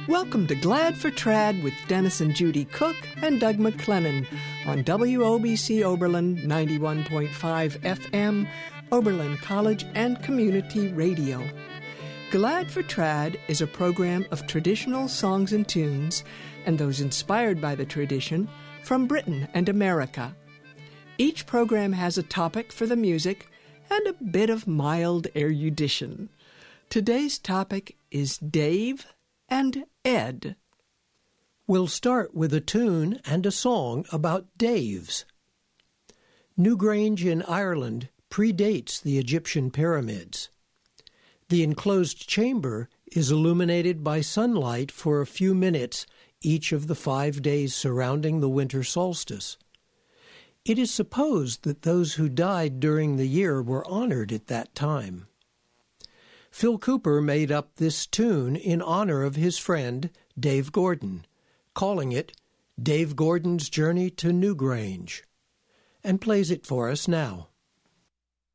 Welcome to Glad for Trad with Dennis and Judy Cook and Doug McLennan on WOBC Oberlin 91.5 FM, Oberlin College and Community Radio. Glad for Trad is a program of traditional songs and tunes, and those inspired by the tradition, from Britain and America. Each program has a topic for the music and a bit of mild erudition. Today's topic is Dave and Ed. We'll start with a tune and a song about Daves. Newgrange in Ireland predates the Egyptian pyramids. The enclosed chamber is illuminated by sunlight for a few minutes each of the 5 days surrounding the winter solstice. It is supposed that those who died during the year were honored at that time. Phil Cooper made up this tune in honor of his friend Dave Gordon, calling it Dave Gordon's Journey to Newgrange, and plays it for us now.